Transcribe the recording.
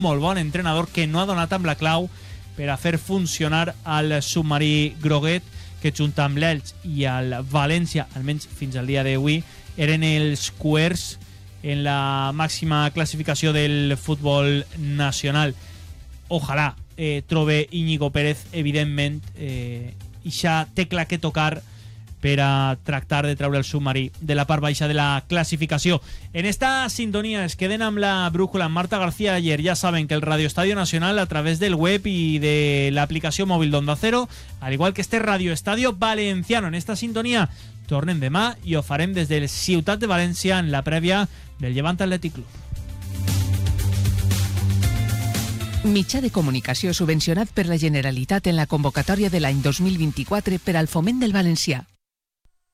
molt bon entrenador que no ha donat amb la clau per a fer funcionar el submarí groguet, que junt amb l'Elx i el València, almenys fins al dia d'avui, eren els cuers en la màxima classificació del futbol nacional. Ojalà trobe Íñigo Pérez, evidentment, ixa tecla que tocar per a tractar de treure el submarí de la part baixa de la clasificació. En esta sintonia es queden amb la brújula amb Marta García ayer. Ya saben que el Radio Estadio Nacional, a través del web y de la aplicación móvil d'Onda Cero, al igual que este Radio Estadio Valenciano, en esta sintonia tornem demà i ho farem des del Ciutat de València en la prèvia del Llevant Atlètic Club. Mitjà de comunicació subvencionat per la Generalitat en la convocatòria de l'any 2024 per al foment del valencià.